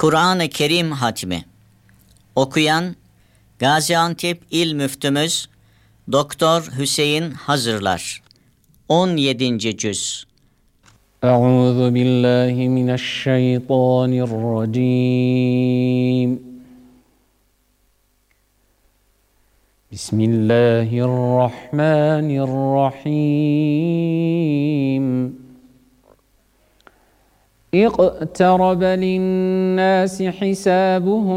Kur'an-ı Kerim hatmi. Okuyan Gaziantep İl Müftümüz Doktor Hüseyin Hazırlar. 17. cüz. Euzu billahi mineşşeytanirracim. Bismillahirrahmanirrahim. İqtaraba linnâsi hisâbuhum